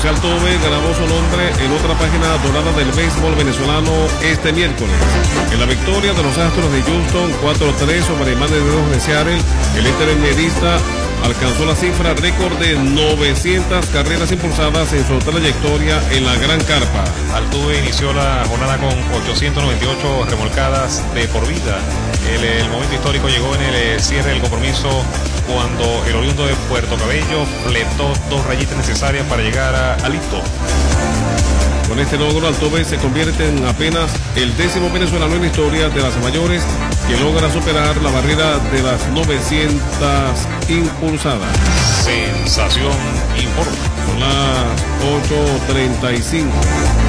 José Altuve grabó su nombre en otra página dorada del béisbol venezolano este miércoles. En la victoria de los Astros de Houston 4-3 sobre Marineros de Seattle, el intermedista alcanzó la cifra récord de 900 carreras impulsadas en su trayectoria en la Gran Carpa. Altuve inició la jornada con 898 remolcadas de por vida. El momento histórico llegó en el cierre del compromiso cuando el oriundo de Puerto Cabello fletó 2 rayitas necesarias para llegar al hito. Con este logro, Altuve se convierte en apenas el 10º venezolano en la historia de las mayores que logra superar la barrera de las 900 impulsadas. Sensación informa. Son las 8:35.